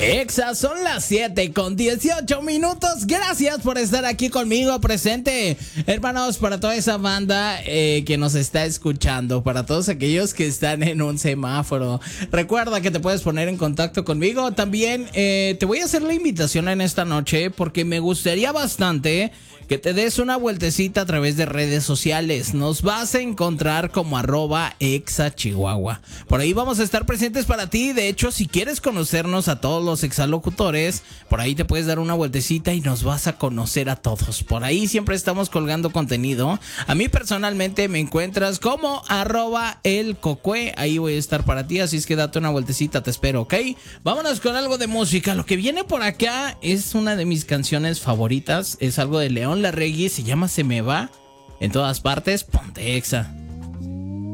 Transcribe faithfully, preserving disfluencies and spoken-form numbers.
Exa, son las siete con dieciocho minutos. Gracias por estar aquí conmigo presente. Hermanos, para toda esa banda eh, que nos está escuchando, para todos aquellos que están en un semáforo, recuerda que te puedes poner en contacto conmigo. También eh, te voy a hacer la invitación en esta noche porque me gustaría bastante que te des una vueltecita a través de redes sociales. Nos vas a encontrar como arroba Exa Chihuahua. Por ahí vamos a estar presentes para ti. De hecho, si quieres conocernos a todos los exalocutores, por ahí te puedes dar una vueltecita y nos vas a conocer a todos. Por ahí siempre estamos colgando contenido. A mí personalmente me encuentras como arroba el cocue. Ahí voy a estar para ti, así es que date una vueltecita, te espero, ¿ok? Vámonos con algo de música. Lo que viene por acá es una de mis canciones favoritas. Es algo de León Larregui, se llama Se Me Va. En todas partes, ponte Exa.